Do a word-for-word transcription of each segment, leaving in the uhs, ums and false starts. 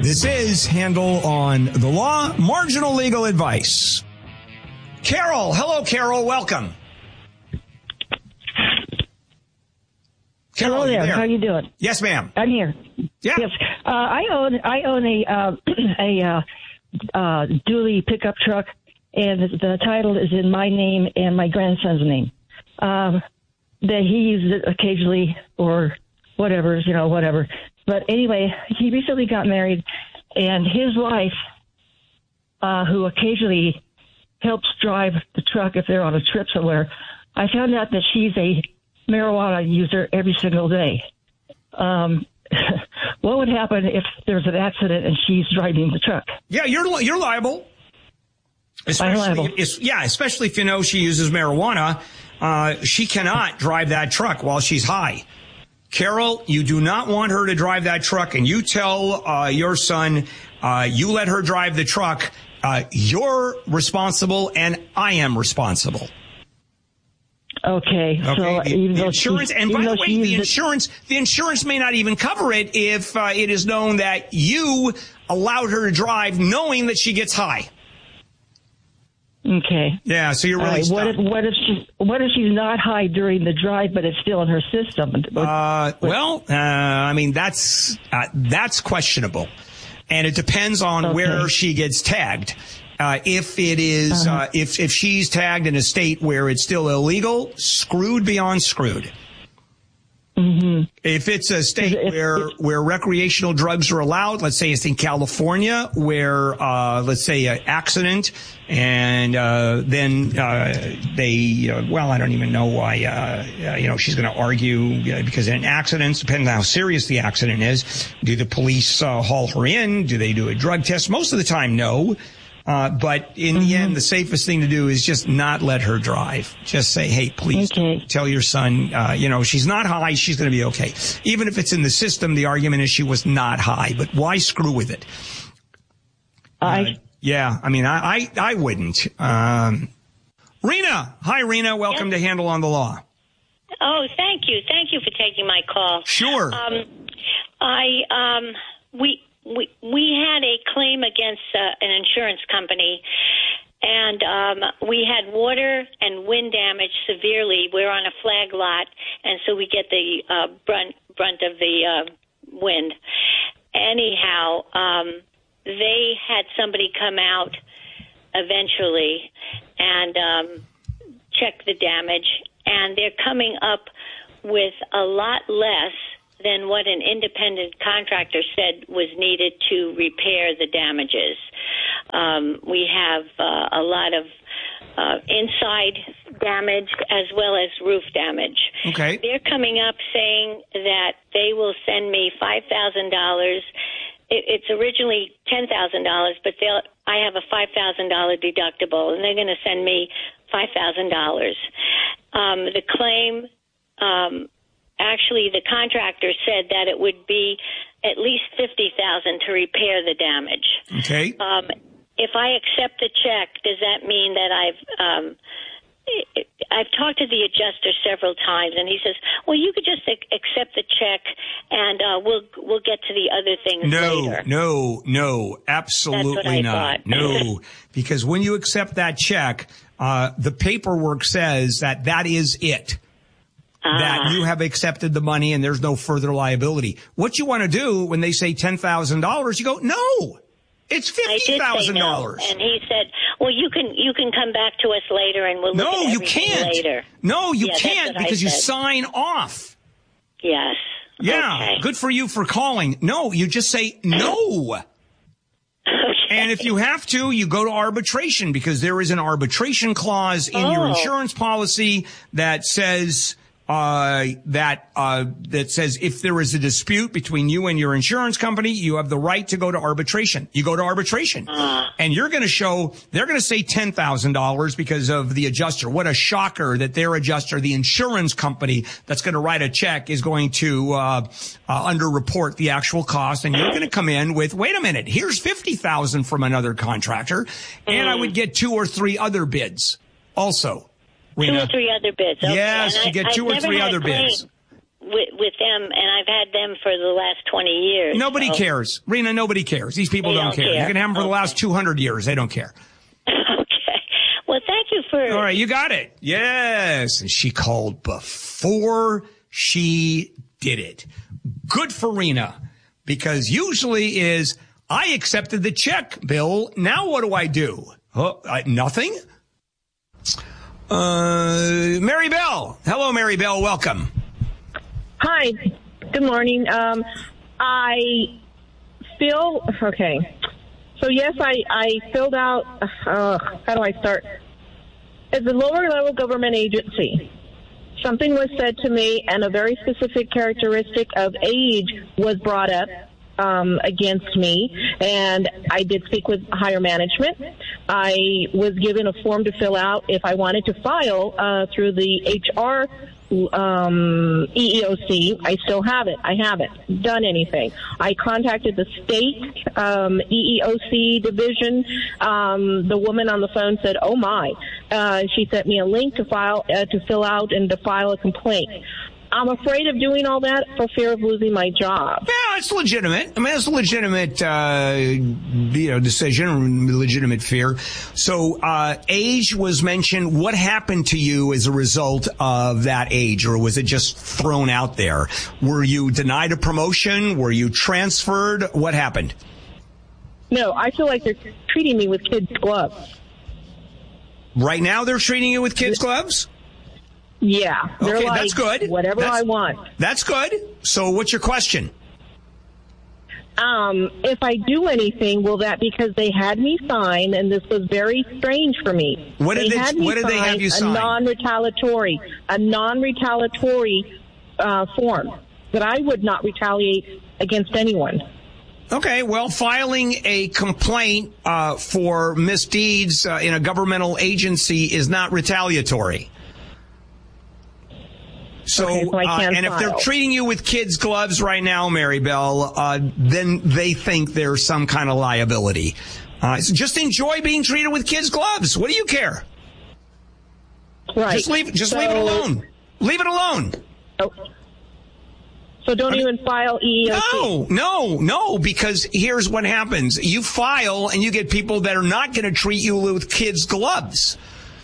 This is Handel on the Law, marginal legal advice. Carol, hello, Carol, welcome. Carol, hello there. there. How you doing? Yes, ma'am. I'm here. Yeah. Yes. Uh, I own I own a uh, a uh, uh, dually pickup truck, and the title is in my name and my grandson's name. Um, that he uses it occasionally or whatever, you know, whatever. But anyway, he recently got married, and his wife, uh, who occasionally helps drive the truck if they're on a trip somewhere, I found out that she's a marijuana user every single day. Um, what would happen if there's an accident and she's driving the truck? Yeah, you're you're liable. Especially, I'm liable. If, yeah, especially if you know she uses marijuana. Uh, she cannot drive that truck while she's high. Carol, you do not want her to drive that truck, and you tell uh, your son, uh, you let her drive the truck. Uh, you're responsible, and I am responsible. Okay. Okay. So the, even the though insurance, she, and by even the way, the the insurance, the insurance may not even cover it if uh, it is known that you allowed her to drive, knowing that she gets high. Okay. Yeah, so you're really right, stuck. what if what if she what if she's not high during the drive, but it's still in her system? Uh, well, uh, I mean that's uh, that's questionable, and it depends on okay. where she gets tagged. Uh, if it is uh-huh. uh, if if she's tagged in a state where it's still illegal, screwed beyond screwed. Mm-hmm. If it's a state if, where if, where recreational drugs are allowed, let's say it's in California, where uh let's say an accident, and uh then uh they uh, well, I don't even know why uh, uh you know she's going to argue uh, because in accidents, depending on how serious the accident is, do the police uh, haul her in? Do they do a drug test? Most of the time, no. Uh, but in mm-hmm. the end, the safest thing to do is just not let her drive. Just say, hey, please okay. tell your son, uh, you know, she's not high. She's going to be okay. Even if it's in the system, the argument is she was not high. But why screw with it? I. Uh, yeah, I mean, I, I, I wouldn't. Um, Rena. Hi, Rena. Welcome yes. to Handel on the Law. Oh, thank you. Thank you for taking my call. Sure. Um, I, um, we, We we had a claim against uh, an insurance company, and um, we had water and wind damage severely. We're on a flag lot, and so we get the uh, brunt brunt of the uh, wind. Anyhow, um, they had somebody come out eventually and um, check the damage, and they're coming up with a lot less than what an independent contractor said was needed to repair the damages. Um, we have uh, a lot of uh, inside damage as well as roof damage. Okay. They're coming up saying that they will send me five thousand dollars. It, it's originally ten thousand dollars, but they'll, I have a five thousand dollars deductible, and they're going to send me five thousand dollars. Um, the claim... Um, Actually, the contractor said that it would be at least fifty thousand dollars to repair the damage. Okay. Um, if I accept the check, does that mean that I've um, I've talked to the adjuster several times, and he says, "Well, you could just ac- accept the check, and uh, we'll we'll get to the other things no, later." No, no, no, absolutely That's what I not. thought. No, because when you accept that check, uh, the paperwork says that that is it. That you have accepted the money and there's no further liability. What you want to do when they say ten thousand dollars, you go, no, it's fifty thousand dollars. No. And he said, well, you can you can come back to us later and we'll look no, at you everything can't. later. No, you yeah, can't because you sign off. Yes. Yeah, okay. Good for you for calling. No, you just say no. Okay. And if you have to, you go to arbitration because there is an arbitration clause in oh. your insurance policy that says... Uh, that, uh, that says if there is a dispute between you and your insurance company, you have the right to go to arbitration. You go to arbitration uh. and you're going to show, they're going to say ten thousand dollars because of the adjuster. What a shocker that their adjuster, the insurance company that's going to write a check is going to, uh, uh, underreport the actual cost. And you're going to come in with, wait a minute, here's fifty thousand from another contractor. And mm. I would get two or three other bids also. Rena. Two or three other bids. Okay. Yes, and you get I, two I've or three other claim, bids. with, with them, and I've had them for the last twenty years. Nobody so. cares. Rena, nobody cares. These people They don't, don't care. care. You can have them for Okay. the last two hundred years. They don't care. Okay. Well, thank you for... All right, you got it. Yes. And she called before she did it. Good for Rena, because usually is, I accepted the check, Bill. Now what do I do? Oh, uh, nothing? Uh, Mary Bell. Hello, Mary Bell. Welcome. Hi. Good morning. Um, I feel, okay. So yes, I, I filled out, uh, how do I start? As a lower level government agency, something was said to me and a very specific characteristic of age was brought up um, against me, and I did speak with higher management. I was given a form to fill out if I wanted to file uh, through the H R um, E E O C. I still have it. I haven't done anything. I contacted the state um, E E O C division. Um, the woman on the phone said, "Oh my!" Uh, she sent me a link to file uh, to fill out and to file a complaint. I'm afraid of doing all that for fear of losing my job. Yeah, it's legitimate. I mean, it's a legitimate, uh, you know, decision, legitimate fear. So, uh, age was mentioned. What happened to you as a result of that age, or was it just thrown out there? Were you denied a promotion? Were you transferred? What happened? No, I feel like they're treating me with kids' gloves. Right now they're treating you with kids' gloves? Yeah. They're Okay, like, that's good. Whatever That's- I want. That's good. So what's your question? Um, if I do anything, will that, because they had me sign, and this was very strange for me. What did they- had me what did they have you sign? A non-retaliatory, a non-retaliatory uh, form that I would not retaliate against anyone. Okay, well, filing a complaint uh, for misdeeds uh, in a governmental agency is not retaliatory. So, Okay, so I uh, can and if they're file. treating you with kids' gloves right now, Mary Bell, uh, then they think there's some kind of liability. Uh, so just enjoy being treated with kids' gloves. What do you care? Right. Just leave. Just So- leave it alone. Leave it alone. Oh. So don't I mean- even file E E O C. No, no, no, because here's what happens. You file and you get people that are not going to treat you with kids' gloves.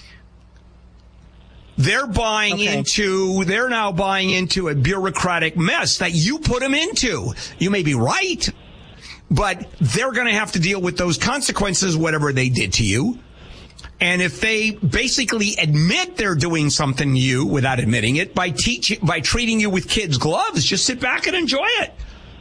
They're buying Okay. into, they're now buying into a bureaucratic mess that you put them into. You may be right, but they're going to have to deal with those consequences, whatever they did to you. And if they basically admit they're doing something to you without admitting it by teaching, by treating you with kids' gloves, just sit back and enjoy it.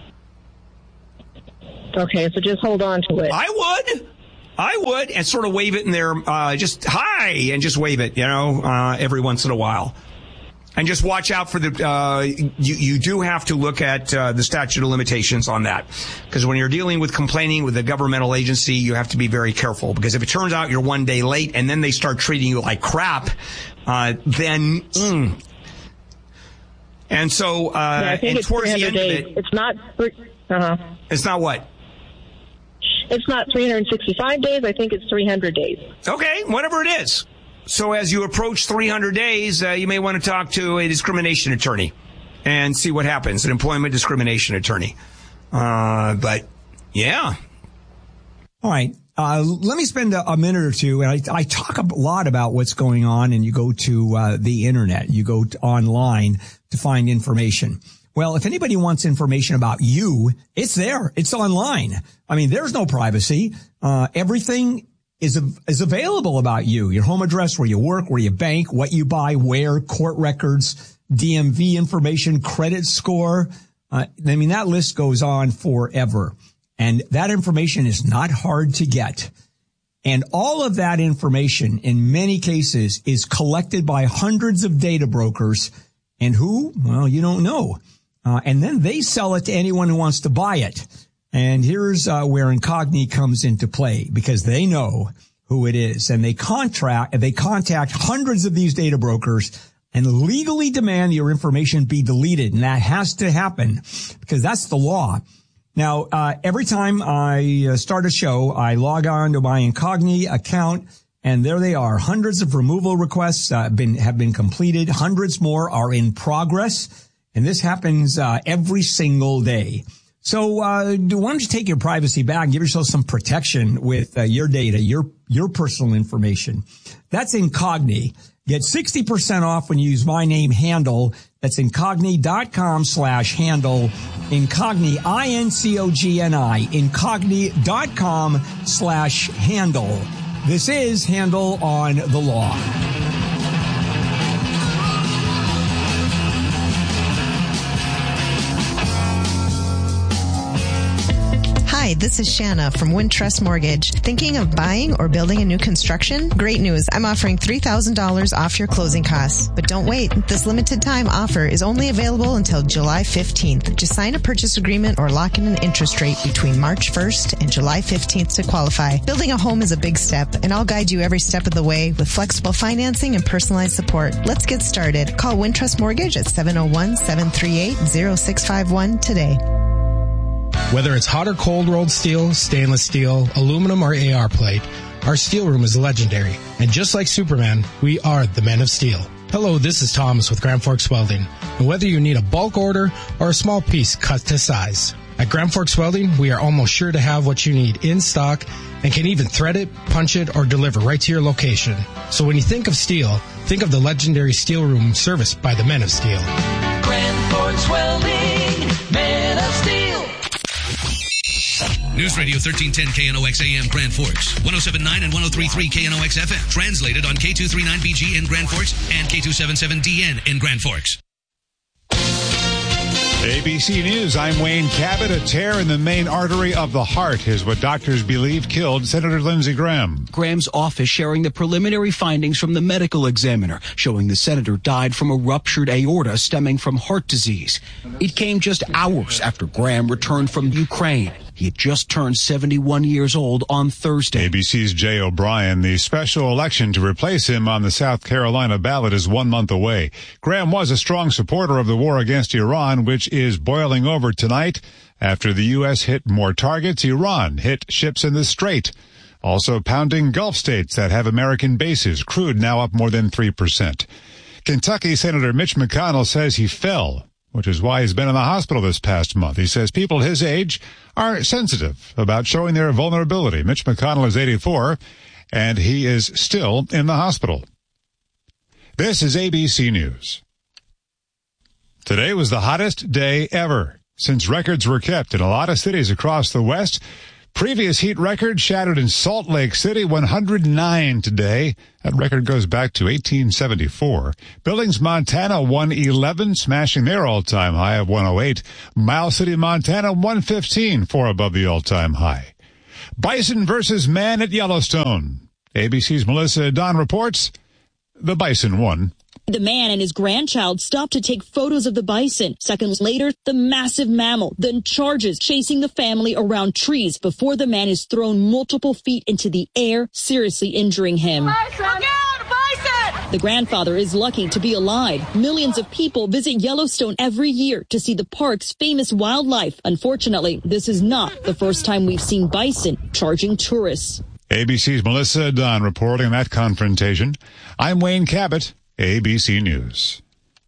Okay, so just hold on to it. I would. I would, and sort of wave it in there, uh, just hi, and just wave it, you know, uh, every once in a while. And just watch out for the, uh, you, you do have to look at, uh, the statute of limitations on that. Because when you're dealing with complaining with a governmental agency, you have to be very careful. Because if it turns out you're one day late and then they start treating you like crap, uh, then, mm. And so, uh, yeah, I think and it's towards the three end hundred of days. it, It's not, uh-huh. it's not what? It's not three hundred sixty-five days. I think it's three hundred days. Okay, whatever it is. So as you approach three hundred days, uh, you may want to talk to a discrimination attorney and see what happens, an employment discrimination attorney. Uh, but, yeah. All right. Uh, let me spend a, a minute or two. And I, I talk a lot about what's going on, and you go to uh, the internet. You go to online to find information. Well, if anybody wants information about you, it's there. It's online. I mean, there's no privacy. Uh, everything is, is available about you. Your home address, where you work, where you bank, what you buy, where, court records, D M V information, credit score. Uh, I mean, that list goes on forever. And that information is not hard to get. And all of that information, in many cases, is collected by hundreds of data brokers. And who? Well, you don't know. Uh, and then they sell it to anyone who wants to buy it. And here's uh, where Incogni comes into play, because they know who it is. And they contract, they contact hundreds of these data brokers and legally demand your information be deleted. And that has to happen because that's the law. Now, uh, every time I uh, start a show, I log on to my Incogni account, and there they are. Hundreds of removal requests uh, been, have been completed. Hundreds more are in progress. And this happens uh, every single day. So uh, why don't you take your privacy back and give yourself some protection with uh, your data, your your personal information. That's Incogni. Get sixty percent off when you use my name, Handel. That's Incogni.com slash Handel. Incogni, I N C O G N I. Incogni.com slash Handel. This is Handel on the Law. Hi, this is Shanna from Wintrust Mortgage. Thinking of buying or building a new construction? Great news. I'm offering three thousand dollars off your closing costs. But don't wait. This limited time offer is only available until July fifteenth. Just sign a purchase agreement or lock in an interest rate between March first and July fifteenth to qualify. Building a home is a big step, and I'll guide you every step of the way with flexible financing and personalized support. Let's get started. Call Wintrust Mortgage at seven oh one, seven three eight, oh six five one today. Whether it's hot or cold rolled steel, stainless steel, aluminum, or A R plate, our steel room is legendary. And just like Superman, we are the Men of Steel. Hello, this is Thomas with Grand Forks Welding. And whether you need a bulk order or a small piece cut to size, at Grand Forks Welding, we are almost sure to have what you need in stock and can even thread it, punch it, or deliver right to your location. So when you think of steel, think of the legendary steel room serviced by the Men of Steel. Grand Forks Welding, Men of Steel. News Radio thirteen ten K N O X A M Grand Forks, one oh seven point nine and one oh three point three K N O X F M. Translated on K two thirty-nine B G in Grand Forks and K two seventy-seven D N in Grand Forks. A B C News, I'm Wayne Cabot. A tear in the main artery of the heart is what doctors believe killed Senator Lindsey Graham. Graham's office sharing the preliminary findings from the medical examiner, showing the senator died from a ruptured aorta stemming from heart disease. It came just hours after Graham returned from Ukraine. He had just turned seventy-one years old on Thursday. A B C's Jay O'Brien. The special election to replace him on the South Carolina ballot is one month away. Graham was a strong supporter of the war against Iran, which is boiling over tonight. After the U S hit more targets, Iran hit ships in the Strait. Also pounding Gulf states that have American bases. Crude now up more than three percent. Kentucky Senator Mitch McConnell says he fell, which is why he's been in the hospital this past month. He says people his age are sensitive about showing their vulnerability. Mitch McConnell is eighty-four, and he is still in the hospital. This is A B C News. Today was the hottest day ever since records were kept in a lot of cities across the West. Previous heat record shattered in Salt Lake City, one hundred nine today. That record goes back to eighteen seventy-four. Billings, Montana, one eleven, smashing their all-time high of one oh eight. Miles City, Montana, one fifteen, four above the all-time high. Bison versus man at Yellowstone. A B C's Melissa Don reports the bison won. The man and his grandchild stopped to take photos of the bison. Seconds later, the massive mammal then charges, chasing the family around trees before the man is thrown multiple feet into the air, seriously injuring him. Bison! Look out, bison! The grandfather is lucky to be alive. Millions of people visit Yellowstone every year to see the park's famous wildlife. Unfortunately, this is not the first time we've seen bison charging tourists. A B C's Melissa Dunn reporting that confrontation. I'm Wayne Cabot. A B C News.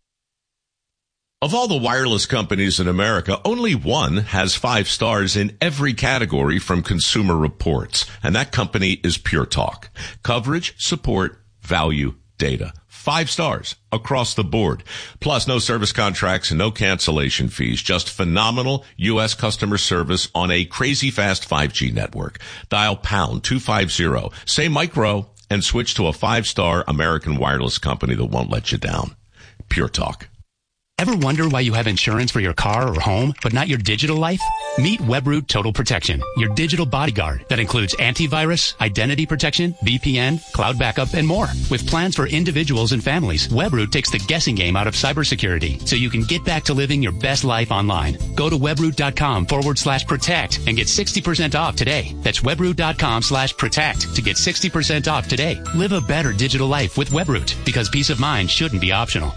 Of all the wireless companies in America, only one has five stars in every category from Consumer Reports, and that company is Pure Talk. Coverage, support, value, data. Five stars across the board. Plus, no service contracts and no cancellation fees. Just phenomenal U S customer service on a crazy fast five G network. Dial pound two fifty, say micro, and switch to a five-star American wireless company that won't let you down. Pure Talk. Ever wonder why you have insurance for your car or home, but not your digital life? Meet Webroot Total Protection, your digital bodyguard that includes antivirus, identity protection, V P N, cloud backup, and more. With plans for individuals and families, Webroot takes the guessing game out of cybersecurity so you can get back to living your best life online. Go to webroot.com forward slash protect and get sixty percent off today. That's webroot.com slash protect to get sixty percent off today. Live a better digital life with Webroot, because peace of mind shouldn't be optional.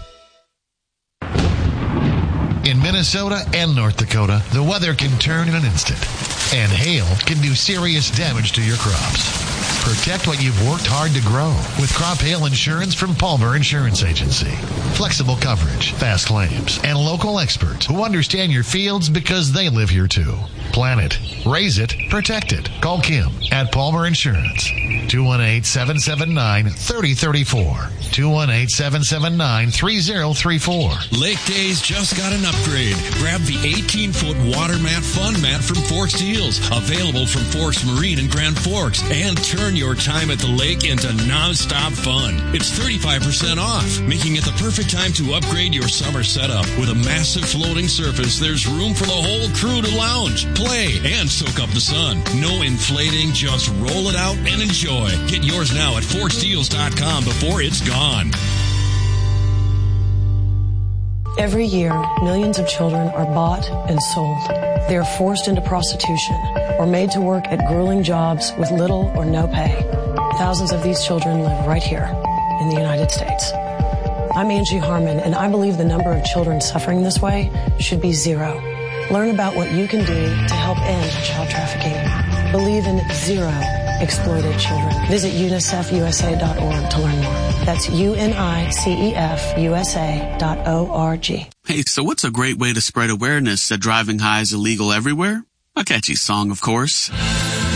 In Minnesota and North Dakota, the weather can turn in an instant, and hail can do serious damage to your crops. Protect what you've worked hard to grow with crop hail insurance from Palmer Insurance Agency. Flexible coverage, fast claims, and local experts who understand your fields because they live here too. Plan it, raise it, protect it. Call Kim at Palmer Insurance. two one eight, seven seven nine, three zero three four. two one eight, seven seven nine, three zero three four. Lake Days just got an upgrade. Grab the eighteen-foot water mat fun mat from Forks Deals. Available from Forks Marine in Grand Forks. And turn your time at the lake into non-stop fun. It's thirty-five percent off, making it the perfect time to upgrade your summer setup. With a massive floating surface, there's room for the whole crew to lounge, play, and soak up the sun. No inflating, just roll it out and enjoy. Get yours now at forks deals dot com before it's gone. Every year, millions of children are bought and sold. They are forced into prostitution or made to work at grueling jobs with little or no pay. Thousands of these children live right here in the United States. I'm Angie Harmon, and I believe the number of children suffering this way should be zero. Learn about what you can do to help end child trafficking. Believe in zero exploited children. Visit unicef u s a dot org to learn more. That's U N I C E F U S A dot O R G. Hey, so what's a great way to spread awareness that driving high is illegal everywhere? A catchy song, of course.